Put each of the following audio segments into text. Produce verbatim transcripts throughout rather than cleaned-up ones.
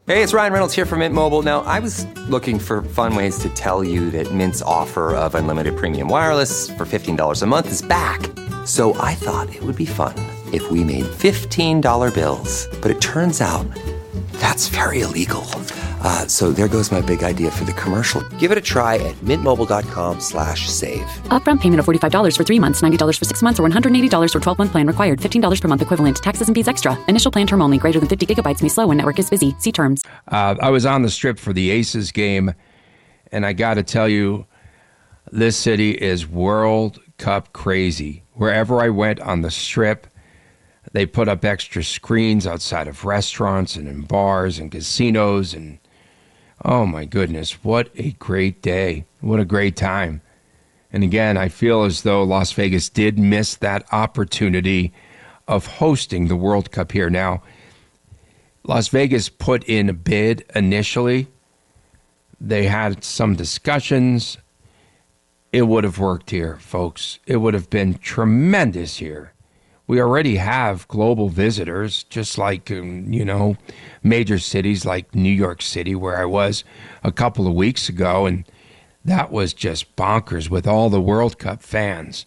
Hey, it's Ryan Reynolds here from Mint Mobile. Now, I was looking for fun ways to tell you that Mint's offer of unlimited premium wireless for fifteen dollars a month is back. So I thought it would be fun if we made fifteen dollar bills. But it turns out that's very illegal. Uh, so there goes my big idea for the commercial. Give it a try at mintmobile.com slash save. Upfront payment of forty-five dollars for three months, ninety dollars for six months, or one hundred eighty dollars for twelve-month plan required. fifteen dollars per month equivalent. Taxes and fees extra. Initial plan term only. Greater than fifty gigabytes may slow when network is busy. See terms. Uh, I was on the Strip for the Aces game, and I got to tell you, this city is World Cup crazy. Wherever I went on the Strip, they put up extra screens outside of restaurants and in bars and casinos, and oh my goodness, what a great day. What a great time. And again, I feel as though Las Vegas did miss that opportunity of hosting the World Cup here. Now, Las Vegas put in a bid initially. They had some discussions. It would have worked here, folks. It would have been tremendous here. We already have global visitors, just like, um, you know, major cities like New York City, where I was a couple of weeks ago, and that was just bonkers with all the World Cup fans.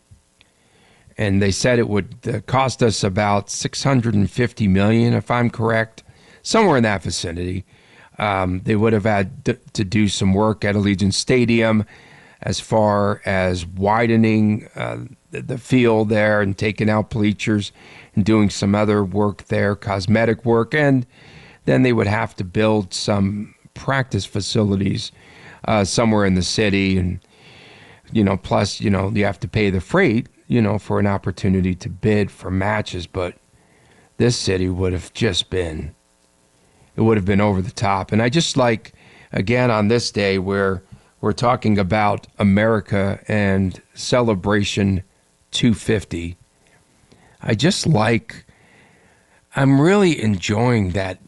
And they said it would uh, cost us about six hundred fifty million dollars, if I'm correct, somewhere in that vicinity. Um, they would have had to, to do some work at Allegiant Stadium as far as widening uh, the field there and taking out bleachers and doing some other work there, cosmetic work. And then they would have to build some practice facilities uh, somewhere in the city. And, you know, plus, you know, you have to pay the freight, you know, for an opportunity to bid for matches. But this city would have just been, it would have been over the top. And I just like, again, on this day where we're talking about America and Celebration two fifty. I just like, I'm really enjoying that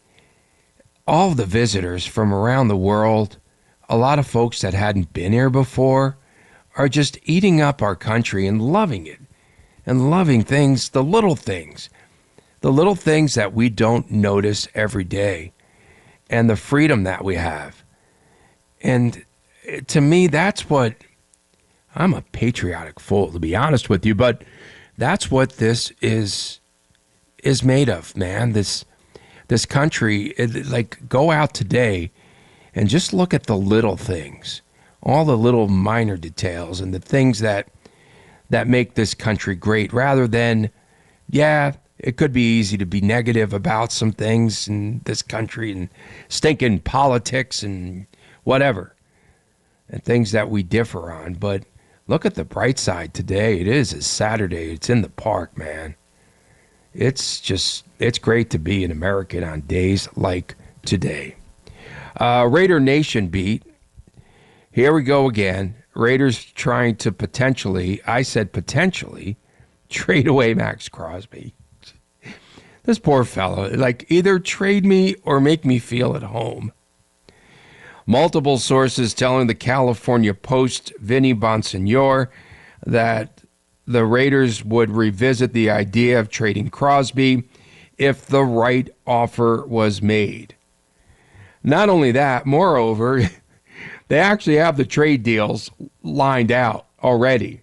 all the visitors from around the world, a lot of folks that hadn't been here before, are just eating up our country and loving it and loving things, the little things, the little things that we don't notice every day and the freedom that we have. And to me, that's what, I'm a patriotic fool, to be honest with you, but that's what this is is made of, man. This this country, it, like, go out today and just look at the little things, all the little minor details and the things that that make this country great, rather than, yeah, it could be easy to be negative about some things in this country and stinking politics and whatever, and things that we differ on. But look at the bright side today. It is a Saturday. It's in the park, man. It's just, it's great to be an American on days like today. Uh, Raider Nation beat. Here we go again. Raiders trying to potentially, I said potentially, trade away Max Crosby. This poor fellow, like, either trade me or make me feel at home. Multiple sources telling the California Post, Vinny Bonsignore, that the Raiders would revisit the idea of trading Crosby if the right offer was made. Not only that, moreover, they actually have the trade deals lined out already.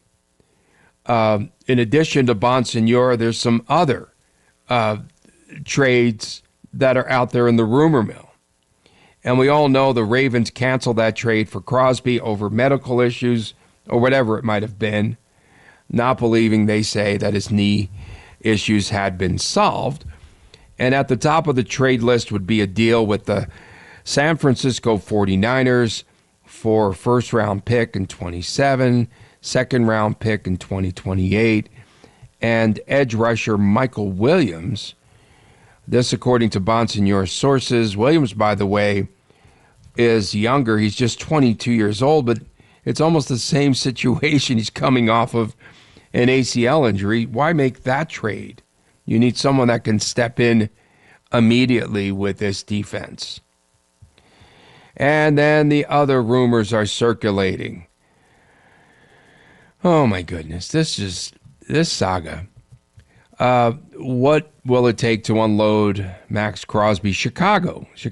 Um, in addition to Bonsignore, there's some other uh, trades that are out there in the rumor mill. And we all know the Ravens canceled that trade for Crosby over medical issues or whatever it might have been, not believing, they say, that his knee issues had been solved. And at the top of the trade list would be a deal with the San Francisco forty-niners for a first-round pick in twenty-seven, second-round pick in twenty twenty-eight, and edge rusher Michael Williams. This, according to Bonsignore's sources. Williams, by the way, is younger. He's just twenty-two years old, but it's almost the same situation. He's coming off of an A C L injury. Why make that trade? You need someone that can step in immediately with this defense. And then the other rumors are circulating. Oh, my goodness. This is this saga. Uh, what will it take to unload Max Crosby? Chicago.